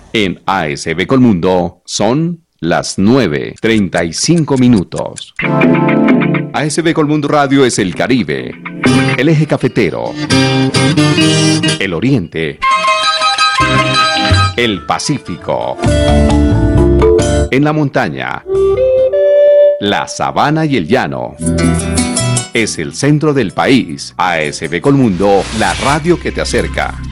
En ASB Colmundo son las 9:35. ASB Colmundo Radio es el Caribe, el eje cafetero, el Oriente, el Pacífico, en la montaña, la sabana y el llano. Es el centro del país. ASB Colmundo, la radio que te acerca.